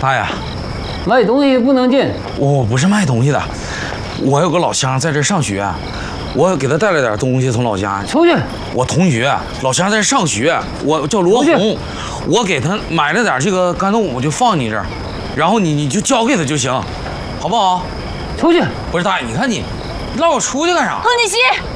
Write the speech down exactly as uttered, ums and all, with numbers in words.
大爷， 卖东西不能进。 我不是卖东西的，我有个老乡在这上学，我给他带了点东西从老家。 出去！ 我同学老乡在这上学，我叫罗红，我给他买了点这个干豆腐，就放你这儿，然后你你就交给他就行，好不好？ 出去！ 不是大爷，你看你，你让我出去干啥？ 黄锦熙。